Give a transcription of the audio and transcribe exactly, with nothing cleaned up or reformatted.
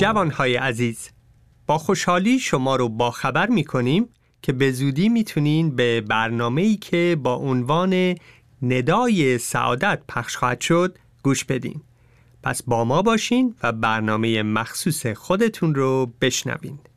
جوانهای عزیز، با خوشحالی شما رو باخبر می‌کنیم که به زودی میتونین به برنامه‌ای که با عنوان ندای سعادت پخش خواهد شد گوش بدین. پس با ما باشین و برنامه مخصوص خودتون رو بشنوین.